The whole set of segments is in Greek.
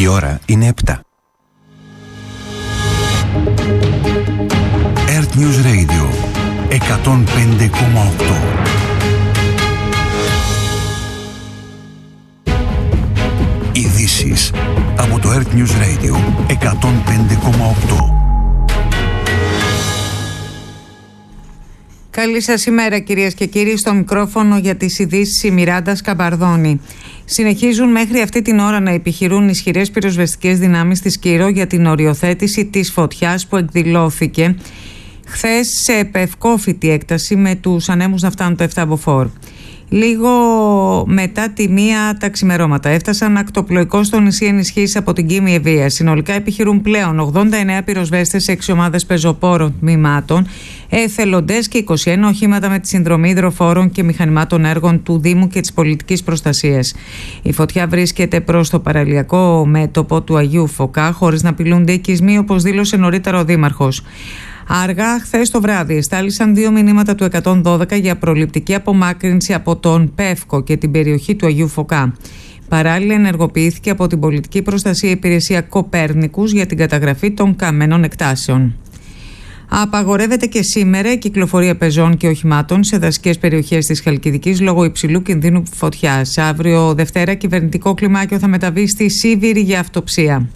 Η ώρα είναι 7. Earth News Radio 105,8. Ειδήσεις από το Earth News Radio 105,8. Καλή σας ημέρα κυρίες και κύριοι, στο μικρόφωνο για τις ειδήσεις η Μιράντα Σκαμπαρδόνη. Συνεχίζουν μέχρι αυτή την ώρα να επιχειρούν ισχυρές πυροσβεστικές δυνάμεις της Κίρο για την οριοθέτηση της φωτιάς που εκδηλώθηκε χθες σε επευκόφητη έκταση με τους ανέμους να φτάνουν το 7 μποφόρ. Λίγο μετά τη 1 τα ξημερώματα έφτασαν ακτοπλοϊκό στο νησί ενισχύσεις από την Κίμη Ευεία. Συνολικά επιχειρούν πλέον 89 πυροσβέστες σε 6 ομάδες πεζοπόρων τμήματων, εθελοντές και 21 οχήματα με τη συνδρομή υδροφόρων και μηχανημάτων έργων του Δήμου και της Πολιτικής Προστασίας. Η φωτιά βρίσκεται προς το παραλιακό μέτωπο του Αγίου Φωκά, χωρίς να απειλούνται οικισμοί, όπως δήλωσε νωρίτερα ο Δήμαρχος. Αργά χθες το βράδυ εστάλησαν 2 μηνύματα του 112 για προληπτική απομάκρυνση από τον Πεύκο και την περιοχή του Αγίου Φωκά. Παράλληλα ενεργοποιήθηκε από την Πολιτική Προστασία υπηρεσία Κοπέρνικους για την καταγραφή των καμένων εκτάσεων. Απαγορεύεται και σήμερα η κυκλοφορία πεζών και οχημάτων σε δασικές περιοχές της Χαλκιδικής λόγω υψηλού κινδύνου φωτιάς. Αύριο Δευτέρα κυβερνητικό κλιμάκιο θα μεταβεί στη Σίβηρη για αυτοψία.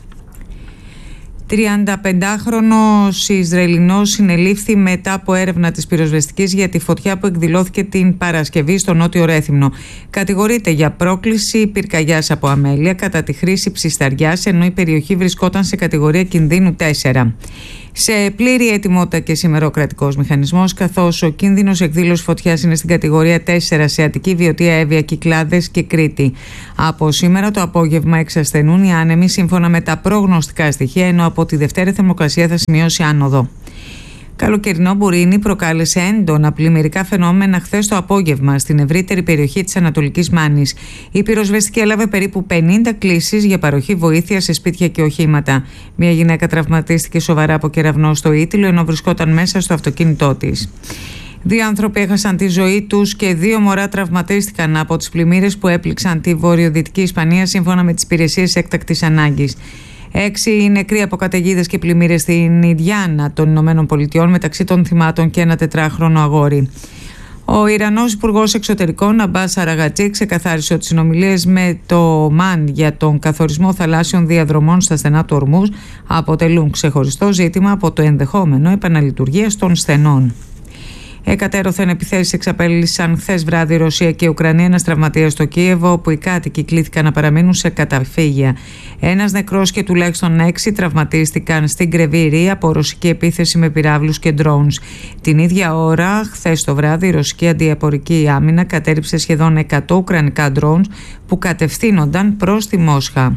35χρονος Ισραηλινός συνελήφθη μετά από έρευνα της πυροσβεστικής για τη φωτιά που εκδηλώθηκε την Παρασκευή στο Νότιο Ρέθυμνο. Κατηγορείται για πρόκληση πυρκαγιάς από αμέλεια κατά τη χρήση ψισταριάς, ενώ η περιοχή βρισκόταν σε κατηγορία κινδύνου 4. Σε πλήρη ετοιμότητα και σήμερα ο κρατικός μηχανισμός, καθώς ο κίνδυνος εκδήλωσης φωτιάς είναι στην κατηγορία 4 σε Αττική, Βιωτία, Εύβοια, Κυκλάδες και Κρήτη. Από σήμερα το απόγευμα εξασθενούν οι άνεμοι σύμφωνα με τα προγνωστικά στοιχεία, ενώ από τη Δευτέρα η θερμοκρασία θα σημειώσει άνοδο. Καλοκαιρινό μπουρίνι προκάλεσε έντονα πλημμυρικά φαινόμενα χθες το απόγευμα στην ευρύτερη περιοχή της Ανατολικής Μάνης. Η πυροσβεστική έλαβε περίπου 50 κλήσεις για παροχή βοήθεια σε σπίτια και οχήματα. Μια γυναίκα τραυματίστηκε σοβαρά από κεραυνό στο Ήτυλο ενώ βρισκόταν μέσα στο αυτοκίνητό της. 2 άνθρωποι έχασαν τη ζωή τους και 2 μωρά τραυματίστηκαν από τις πλημμύρες που έπληξαν τη βορειοδυτική Ισπανία σύμφωνα με τις υπηρεσίες έκτακτης ανάγκης. 6 νεκροί από καταιγίδες και πλημμύρες στην Ιντιάνα των Ηνωμένων Πολιτειών, μεταξύ των θυμάτων και ένα 4χρονο αγόρι. Ο Ιρανός Υπουργός Εξωτερικών Αμπάς Αραγατζή ξεκαθάρισε ότι οι συνομιλίες με το ΜΑΝ για τον καθορισμό θαλάσσιων διαδρομών στα στενά του Ορμούζ αποτελούν ξεχωριστό ζήτημα από το ενδεχόμενο επαναλειτουργίας των στενών. Εκατέρωθεν επιθέσεις εξαπέλυσαν χθες βράδυ Ρωσία και Ουκρανία. Ένας τραυματίας στο Κίεβο, όπου οι κάτοικοι κλήθηκαν να παραμείνουν σε καταφύγια. Ένας νεκρός και τουλάχιστον 6 τραυματίστηκαν στην Κρεβίρη από ρωσική επίθεση με πυράβλους και drones. Την ίδια ώρα, χθες το βράδυ, η ρωσική αντιαπορική άμυνα κατέριψε σχεδόν 100 ουκρανικά drones που κατευθύνονταν προς τη Μόσχα.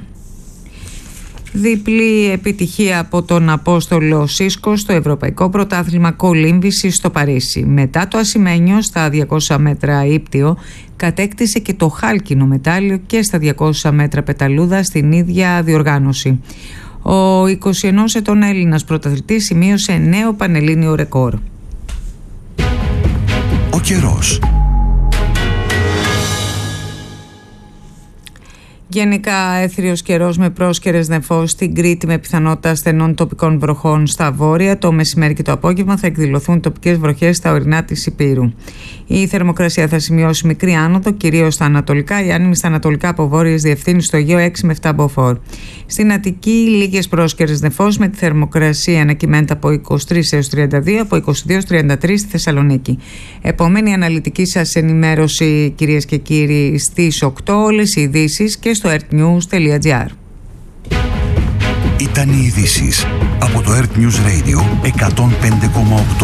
Διπλή επιτυχία από τον Απόστολο Σίσκο στο Ευρωπαϊκό Πρωτάθλημα Κολύμβησης στο Παρίσι. Μετά το ασημένιο στα 200 μέτρα ύπτιο, κατέκτησε και το χάλκινο μετάλλιο και στα 200 μέτρα πεταλούδα στην ίδια διοργάνωση. Ο 21 ετών Έλληνας πρωταθλητής σημείωσε νέο πανελλήνιο ρεκόρ. Ο καιρός. Γενικά έθριος καιρός με πρόσκαιρες νεφώσεις στην Κρήτη με πιθανότητα στενών τοπικών βροχών στα βόρεια. Το μεσημέρι και το απόγευμα θα εκδηλωθούν τοπικές βροχές στα ορεινά της Ηπείρου. Η θερμοκρασία θα σημειώσει μικρή άνοδο, κυρίως στα ανατολικά. Η άνεμη στα ανατολικά από βόρειες διευθύνσεις στο Αιγαίο 6 με 7 μποφόρ. Στην Αττική λίγες πρόσκαιρες νεφώσεις με τη θερμοκρασία να κυμαίνεται από 23 έως 32, από 22 έως 33 στη Θεσσαλονίκη. Επόμενη αναλυτική σας ενημέρωση, κυρίες και κύριοι, στις 8, όλες οι ειδήσεις και στο earthnews.gr. Ήταν οι ειδήσεις από το Earth News Radio 105,8.